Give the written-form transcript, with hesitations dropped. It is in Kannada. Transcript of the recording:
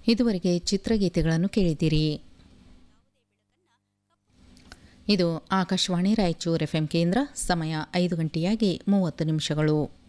ಇದುವರೆಗೆ ಚಿತ್ರಗೀತೆಗಳನ್ನು ಕೇಳಿದ್ದೀರಿ. ಇದು ಆಕಾಶವಾಣಿ ರಾಯಚೂರು ಎಫ್ಎಂ ಕೇಂದ್ರ. ಸಮಯ 5 ಗಂಟೆಯಾಗಿ 30 ನಿಮಿಷಗಳು.